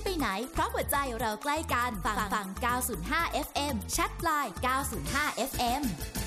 ไปไหนเพราะหัวใจเราใกล้กันฟัง905 FM แชทไลน์905 FM